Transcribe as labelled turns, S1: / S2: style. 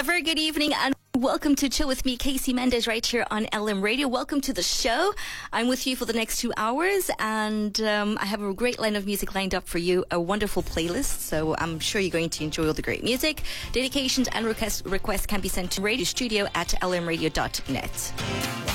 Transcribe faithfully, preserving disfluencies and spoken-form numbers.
S1: A very good evening and welcome to Chill With Me, Casey Mendez, right here on L M Radio. Welcome to the show. I'm with you for the next two hours and um, I have a great line of music lined up for you, a wonderful playlist. So I'm sure you're going to enjoy all the great music. Dedications and requests, requests can be sent to radio studio at l m radio dot net.